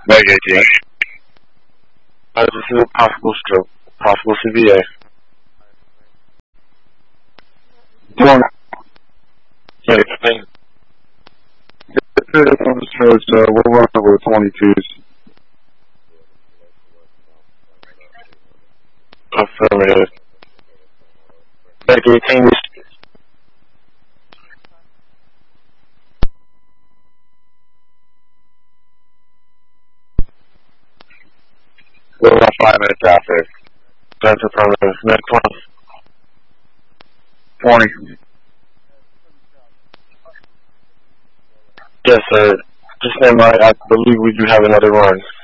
Meg 18. This is a possible stroke. Possible CVA. 20. Meg 18. We're running with 22s. Affirmative. Meg 18. We're about 5 minutes after. That's affirmative. Meg 20. 20. Yes, sir. Just stand by. I believe we do have another run.